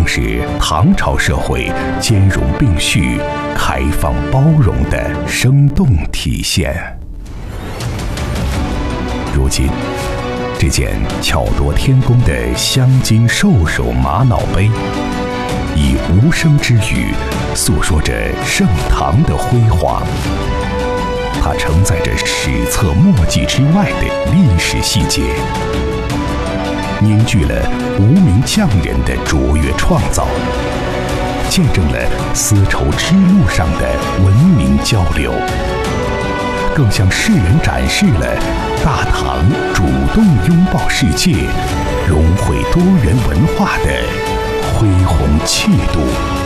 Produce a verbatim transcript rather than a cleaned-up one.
更是唐朝社会兼容并蓄、开放包容的生动体现。如今，这件巧夺天工的镶金兽首玛瑙杯，以无声之语诉说着盛唐的辉煌。它承载着史册墨迹之外的历史细节，凝聚了无名匠人的卓越创造，见证了丝绸之路上的文明交流，更向世人展示了大唐主动拥抱世界、融汇多元文化的恢宏气度。